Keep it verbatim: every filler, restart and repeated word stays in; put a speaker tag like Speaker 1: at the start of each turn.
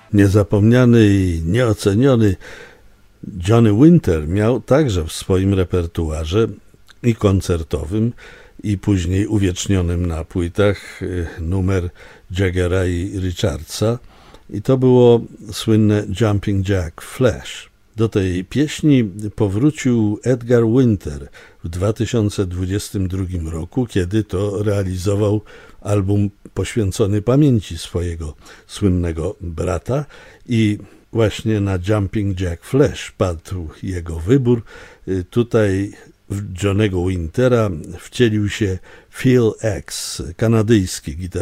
Speaker 1: Niezapomniany i nieoceniony Johnny Winter miał także w swoim repertuarze i koncertowym, i później uwiecznionym na płytach numer Jaggera i Richardsa, i to było słynne Jumping Jack Flash. Do tej pieśni powrócił Edgar Winter w dwa tysiące dwudziestym drugim roku, kiedy to realizował album poświęcony pamięci swojego słynnego brata, i właśnie na Jumping Jack Flash padł jego wybór. Tutaj w Johnny'ego Wintera wcielił się Phil X, kanadyjski gitarzysta.